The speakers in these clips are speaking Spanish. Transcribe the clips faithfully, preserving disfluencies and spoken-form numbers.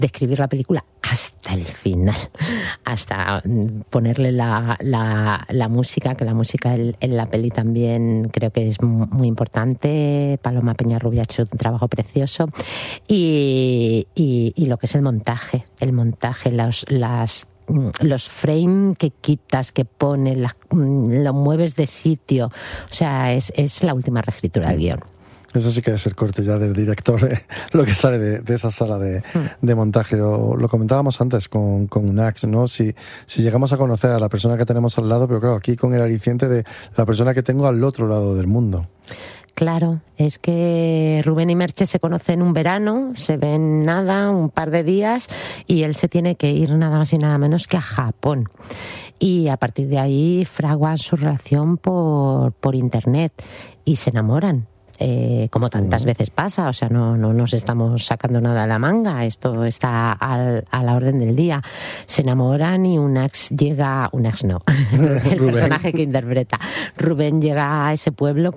describir la película hasta el final, hasta ponerle la, la, la música, que la música en, en la peli también creo que es muy importante. Paloma Peñarrubia ha hecho un trabajo precioso. Y, y, y lo que es el montaje, el montaje, los, las los frames que quitas, que pones, las, lo mueves de sitio. O sea, es, es la última reescritura del guión. Eso sí que es el corte ya del director, eh, lo que sale de, de esa sala de, de montaje. Lo, lo comentábamos antes con, con Unax, ¿no? Si, si llegamos a conocer a la persona que tenemos al lado, pero claro, aquí con el aliciente de la persona que tengo al otro lado del mundo. Claro, es que Rubén y Merche se conocen un verano, se ven nada, un par de días, y él se tiene que ir nada más y nada menos que a Japón. Y a partir de ahí fraguan su relación por, por internet y se enamoran. Eh, como tantas veces pasa, o sea, no, no nos estamos sacando nada de la manga, esto está al, a la orden del día. Se enamoran y Unax llega, Unax no, el personaje que interpreta, Rubén llega a ese pueblo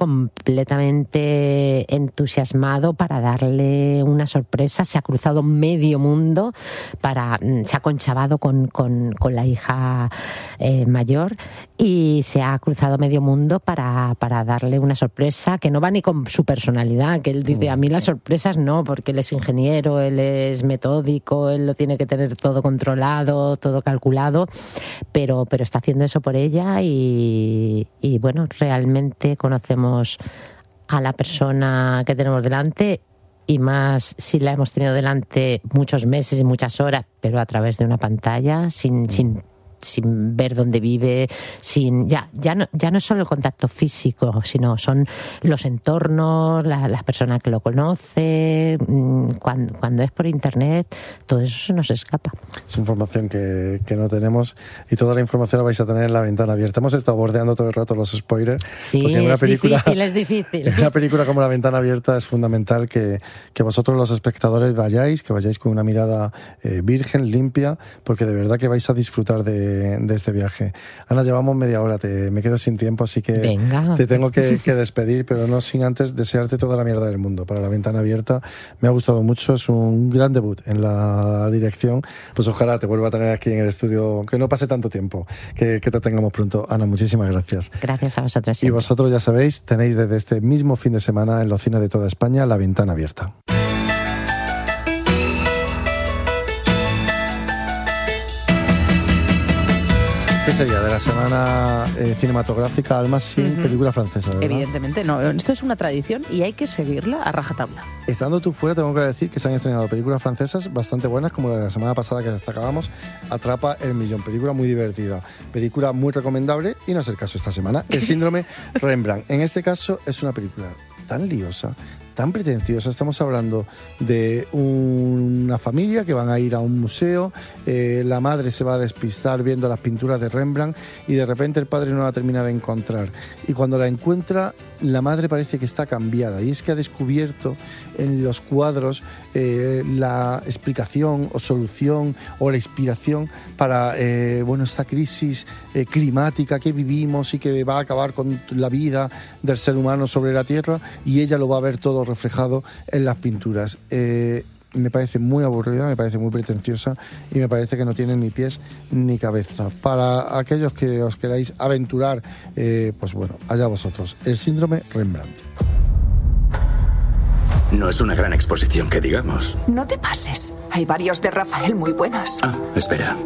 completamente entusiasmado para darle una sorpresa. Se ha cruzado medio mundo, para, se ha conchavado con, con, con la hija eh, mayor y se ha cruzado medio mundo para, para darle una sorpresa que no va ni con su personalidad, que él dice, a mí las sorpresas no, porque él es ingeniero, él es metódico, él lo tiene que tener todo controlado, todo calculado, pero, pero está haciendo eso por ella y, y bueno, realmente conocemos a la persona que tenemos delante, y más si la hemos tenido delante muchos meses y muchas horas, pero a través de una pantalla, sin, sin sin ver dónde vive, sin ya ya no ya no es solo el contacto físico, sino son los entornos, la, las personas que lo conoce. Cuando, cuando es por internet, todo eso se nos escapa. Es información que, que no tenemos, y toda la información la vais a tener en La Ventana Abierta. Hemos estado bordeando todo el rato los spoilers. Sí, porque en una es película, difícil, es difícil. En una película como La Ventana Abierta es fundamental que, que vosotros los espectadores vayáis, que vayáis con una mirada eh, virgen, limpia, porque de verdad que vais a disfrutar de de este viaje. Ana, llevamos media hora, te, me quedo sin tiempo, así que Venga. te tengo que, que despedir, pero no sin antes desearte toda la mierda del mundo para La Ventana Abierta. Me ha gustado mucho, es un gran debut en la dirección. Pues ojalá te vuelva a tener aquí en el estudio, que no pase tanto tiempo, que, que te tengamos pronto. Ana, muchísimas gracias. Gracias a vosotros. Y vosotros, ya sabéis, tenéis desde este mismo fin de semana en los cines de toda España La Ventana Abierta. ¿Qué sería de la semana eh, cinematográfica, Alma, sin uh-huh. película francesa, ¿verdad? Evidentemente, no. Esto es una tradición y hay que seguirla a rajatabla. Estando tú fuera, tengo que decir que se han estrenado películas francesas bastante buenas, como la de la semana pasada que destacábamos, Atrapa el Millón. Película muy divertida, película muy recomendable, y no es el caso esta semana. El síndrome Rembrandt. En este caso es una película tan liosa, tan pretenciosa. Estamos hablando de una familia que van a ir a un museo, eh, la madre se va a despistar viendo las pinturas de Rembrandt y de repente el padre no la termina de encontrar, y cuando la encuentra la madre parece que está cambiada, y es que ha descubierto en los cuadros eh, la explicación o solución o la inspiración para eh, bueno, esta crisis eh, climática que vivimos y que va a acabar con la vida del ser humano sobre la Tierra, y ella lo va a ver todo reflejado en las pinturas. Eh, me parece muy aburrida, me parece muy pretenciosa y me parece que no tiene ni pies ni cabeza. Para aquellos que os queráis aventurar, eh, pues bueno, allá vosotros. El síndrome Rembrandt. No es una gran exposición, que digamos. No te pases. Hay varios de Rafael muy buenos. Ah, espera.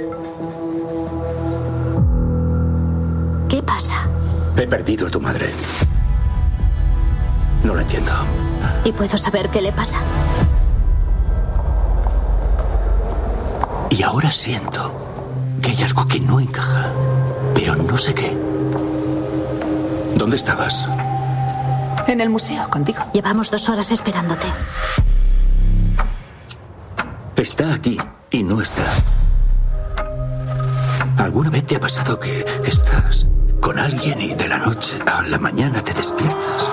¿Qué pasa? He perdido a tu madre. No lo entiendo. ¿Y puedo saber qué le pasa? Y ahora siento que hay algo que no encaja, pero no sé qué. ¿Dónde estabas? En el museo, contigo. Llevamos dos horas esperándote. Está aquí y no está. ¿Alguna vez te ha pasado que, que estás con alguien y de la noche a la mañana te despiertas?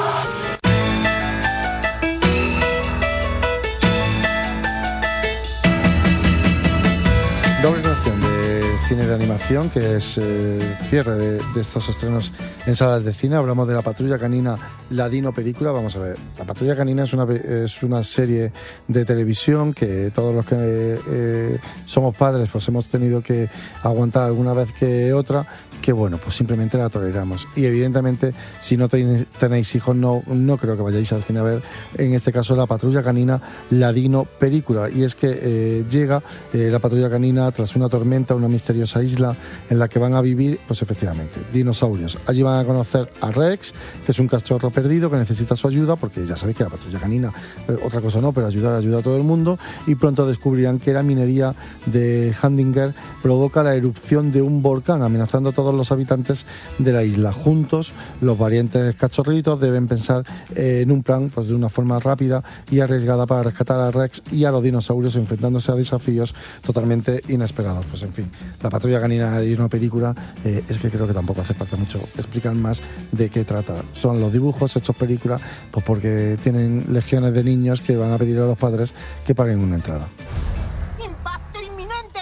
Doble ración de cine de animación, que es el eh, cierre de, de estos estrenos en salas de cine. Hablamos de La Patrulla Canina, la Dino película. Vamos a ver, La Patrulla Canina es una, es una serie de televisión que todos los que eh, somos padres pues hemos tenido que aguantar alguna vez que otra, que bueno, pues simplemente la toleramos. Y evidentemente, si no ten, tenéis hijos, no, no creo que vayáis al cine a ver, en este caso, La Patrulla Canina, la Dino película. Y es que eh, llega eh, la Patrulla Canina tras una tormenta a una misteriosa isla en la que van a vivir, pues efectivamente, dinosaurios. Allí van a conocer a Rex, que es un cachorro perdido que necesita su ayuda, porque ya sabéis que la Patrulla Canina, eh, otra cosa no, pero ayudar ayuda a todo el mundo. Y pronto descubrirán que la minería de Handinger provoca la erupción de un volcán, amenazando a todos los habitantes de la isla. Juntos, los valientes cachorritos deben pensar eh, en un plan, pues de una forma rápida y arriesgada, para rescatar a Rex y a los dinosaurios, enfrentándose a desafíos totalmente inesperados. Pues en fin, La Patrulla Canina y una película, eh, es que creo que tampoco hace falta mucho explicar más de qué trata. Son los dibujos hechos película, pues porque tienen legiones de niños que van a pedir a los padres que paguen una entrada. ¡Impacto inminente!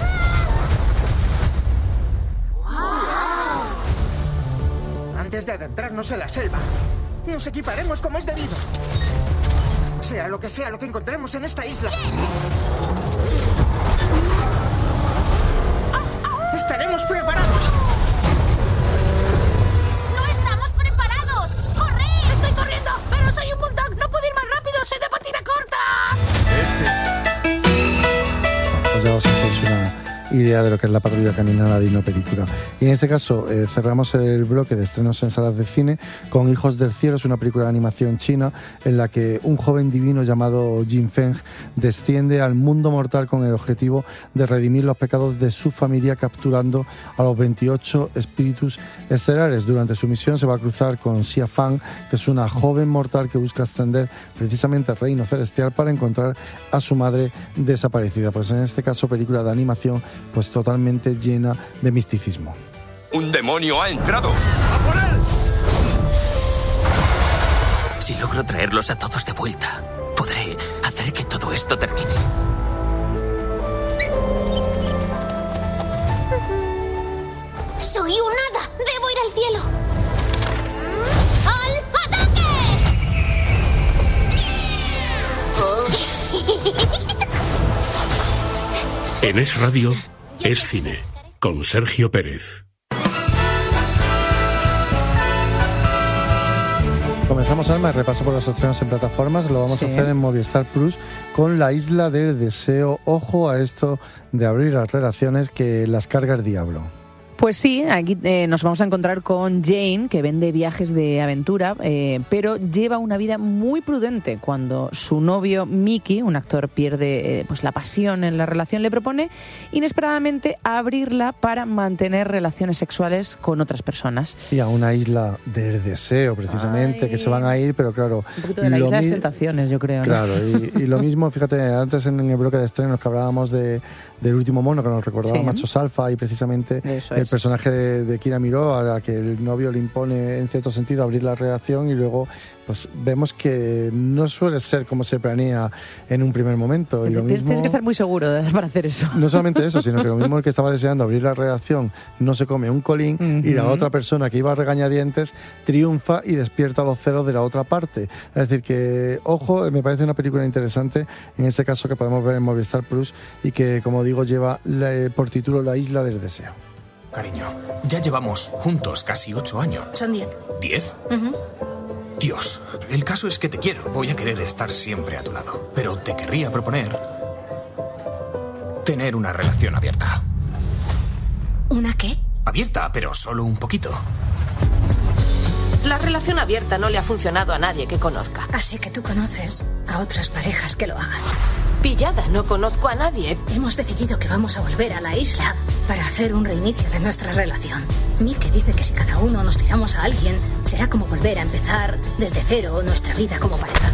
Antes de adentrarnos en la selva, nos equiparemos como es debido. Sea lo que sea lo que encontremos en esta isla. ¡Estaremos preparados! ¡No estamos preparados! ¡Corred! ¡Estoy corriendo! ¡Pero soy un bulldog! ¡No puedo ir más rápido! ¡Soy de patina corta! Este. Pues ya os hacéis una idea de lo que es La Patrulla Canina, la Dino película. Y en este caso eh, cerramos el bloque de estrenos en salas de cine con Hijos del Cielo. Es una película de animación china en la que un joven divino llamado Jin Feng desciende al mundo mortal con el objetivo de redimir los pecados de su familia, capturando a los veintiocho espíritus estelares. Durante su misión se va a cruzar con Xia Fang, que es una joven mortal que busca ascender precisamente al reino celestial para encontrar a su madre desaparecida. Pues en este caso, película de animación pues totalmente llena de misticismo. ¡Un demonio ha entrado! ¡A por él! Si logro traerlos a todos de vuelta, podré hacer que todo esto termine. ¡Soy un hada! ¡Debo ir al cielo! ¡Al ataque! En Es Radio, Es Cine, con Sergio Pérez. Comenzamos, Alma, el repaso por los estrenos en plataformas. Lo vamos sí. a hacer en Movistar Plus con La Isla del Deseo. Ojo a esto de abrir las relaciones, que las carga el diablo. Pues sí, aquí eh, nos vamos a encontrar con Jane, que vende viajes de aventura, eh, pero lleva una vida muy prudente. Cuando su novio Mickey, un actor, pierde eh, pues la pasión en la relación, le propone inesperadamente abrirla para mantener relaciones sexuales con otras personas. Y a una isla del deseo, precisamente, Ay. que se van a ir, pero claro... Un poquito de la isla de las tentaciones, yo creo. ¿no? Claro, y, y lo mismo, fíjate, antes en el bloque de estrenos que hablábamos de... del último mono, que nos recordaba sí. Machos Alfa, y precisamente Eso el es. personaje de, de Kira Miró, a la que el novio le impone en cierto sentido abrir la relación, y luego pues vemos que no suele ser como se planea en un primer momento. Y lo Tienes mismo, que estar muy seguro para hacer eso. No solamente eso, sino que lo mismo el que estaba deseando abrir la relación no se come un colín, uh-huh. y la otra persona que iba a regañadientes triunfa y despierta los celos de la otra parte. Es decir que, ojo, me parece una película interesante, en este caso que podemos ver en Movistar Plus, y que, como digo, lleva la, por título La Isla del Deseo. Cariño, ya llevamos juntos casi ocho años. Son diez. ¿Diez? Uh-huh. Dios, el caso es que te quiero. Voy a querer estar siempre a tu lado. Pero te querría proponer tener una relación abierta. ¿Una qué? Abierta, pero solo un poquito. La relación abierta no le ha funcionado a nadie que conozca. Así que tú conoces a otras parejas que lo hagan. Pillada, no conozco a nadie. Hemos decidido que vamos a volver a la isla para hacer un reinicio de nuestra relación. Mike dice que si cada uno nos tiramos a alguien, será como volver a empezar desde cero nuestra vida como pareja.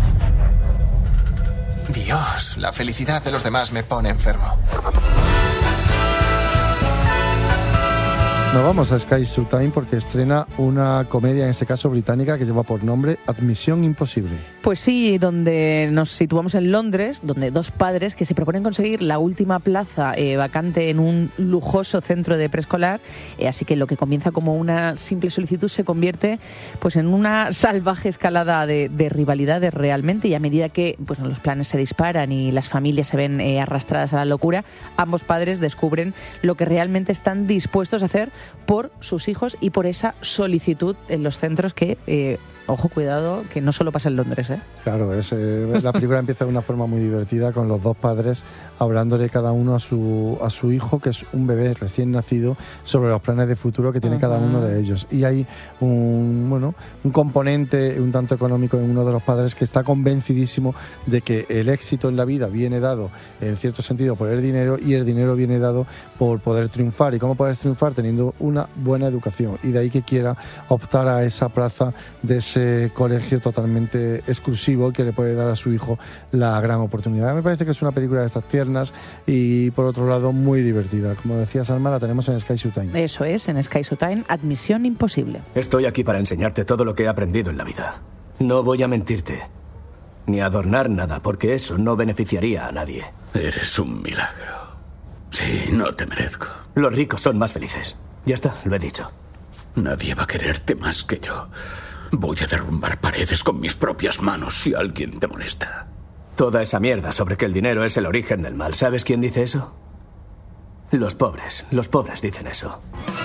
Dios, la felicidad de los demás me pone enfermo. Nos vamos a Sky Showtime porque estrena una comedia, en este caso británica, que lleva por nombre Admisión Imposible. Pues sí, donde nos situamos en Londres, donde dos padres que se proponen conseguir la última plaza eh, vacante en un lujoso centro de preescolar, eh, así que lo que comienza como una simple solicitud se convierte pues en una salvaje escalada de, de rivalidades realmente, y a medida que pues, los planes se disparan y las familias se ven eh, arrastradas a la locura, ambos padres descubren lo que realmente están dispuestos a hacer por sus hijos y por esa solicitud en los centros que, eh, ojo, cuidado, que no solo pasa en Londres, ¿eh? Claro, es, eh, la película empieza de una forma muy divertida con los dos padres hablándole cada uno a su, a su hijo, que es un bebé recién nacido, sobre los planes de futuro que tiene uh-huh. cada uno de ellos. Y hay un, bueno, un componente un tanto económico en uno de los padres que está convencidísimo de que el éxito en la vida viene dado, en cierto sentido, por el dinero, y el dinero viene dado por poder triunfar. ¿Y cómo puedes triunfar? Teniendo una buena educación. Y de ahí que quiera optar a esa plaza de ese colegio totalmente exclusivo que le puede dar a su hijo la gran oportunidad. Me parece que es una película de estas tiernas y, por otro lado, muy divertida. Como decía Salma, la tenemos en Sky Showtime. Eso es, en Sky Showtime, Admisión Imposible. Estoy aquí para enseñarte todo lo que he aprendido en la vida. No voy a mentirte, ni a adornar nada, porque eso no beneficiaría a nadie. Eres un milagro. Sí, no te merezco. Los ricos son más felices. Ya está, lo he dicho. Nadie va a quererte más que yo. Voy a derrumbar paredes con mis propias manos si alguien te molesta. Toda esa mierda sobre que el dinero es el origen del mal. ¿Sabes quién dice eso? Los pobres. Los pobres dicen eso.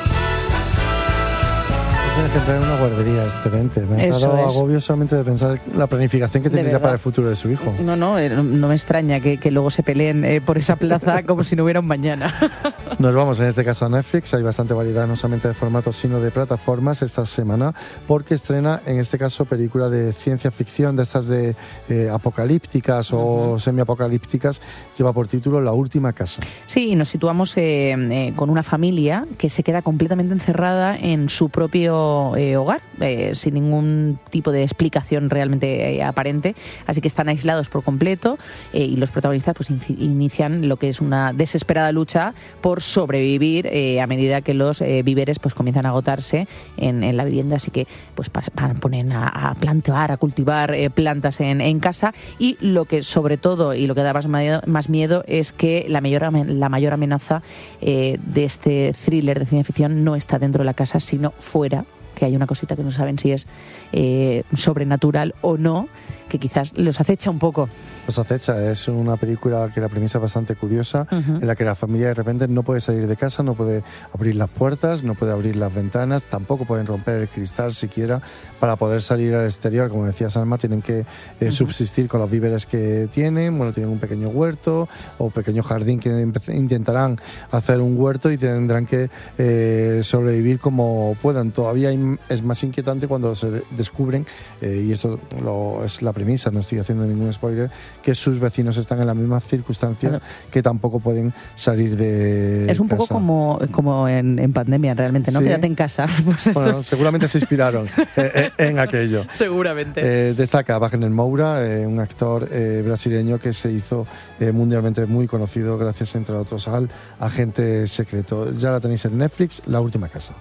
Tiene que entrar en una guardería, excelente. Me ha Eso dado es. agobio solamente de pensar la planificación que De tiene ya verdad. para el futuro de su hijo. No, no, eh, no, no me extraña que, que luego se peleen eh, por esa plaza como si no hubiera un mañana. Nos vamos en este caso a Netflix. Hay bastante variedad, no solamente de formatos, sino de plataformas esta semana, porque estrena, en este caso, película de ciencia ficción, de estas de eh, apocalípticas o uh-huh. semiapocalípticas. Lleva por título La Última Casa. Sí, y nos situamos eh, eh, con una familia que se queda completamente encerrada en su propio eh, hogar, eh, sin ningún tipo de explicación realmente eh, aparente, así que están aislados por completo eh, y los protagonistas pues in- inician lo que es una desesperada lucha por sobrevivir eh, a medida que los eh, víveres pues comienzan a agotarse en, en la vivienda, así que pues pa- pa- ponen a, a plantar, a cultivar eh, plantas en, en casa, y lo que sobre todo y lo que da más miedo, más miedo es que la mayor, la mayor amenaza eh, de este thriller de ciencia ficción no está dentro de la casa, sino fuera, que hay una cosita que no saben si es eh, sobrenatural o no, que quizás los acecha un poco. Los acecha, es una película que la premisa es bastante curiosa, uh-huh. en la que la familia de repente no puede salir de casa, no puede abrir las puertas, no puede abrir las ventanas, tampoco pueden romper el cristal siquiera para poder salir al exterior. Como decía Salma, tienen que eh, uh-huh. subsistir con los víveres que tienen. Bueno, tienen un pequeño huerto o pequeño jardín que empe- intentarán hacer un huerto y tendrán que eh, sobrevivir como puedan. Todavía hay, es más inquietante cuando se de- descubren, eh, y esto lo, es la premisa, no estoy haciendo ningún spoiler, que sus vecinos están en las mismas circunstancias, claro, que tampoco pueden salir de Es un casa. poco como, como en, en pandemia realmente, ¿no? Sí. Quédate en casa. Pues bueno, estos... seguramente se inspiraron eh, en aquello. Seguramente. Eh, destaca Wagner Moura, eh, un actor eh, brasileño que se hizo eh, mundialmente muy conocido gracias, entre otros, al Agente Secreto. Ya la tenéis en Netflix, La Última Casa.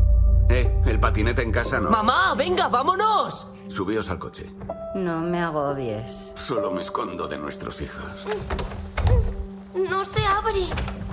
Eh, el patinete en casa no. ¡Mamá, venga, vámonos! Subíos al coche. No me agobies. Solo me escondo de nuestros hijos. No se abre.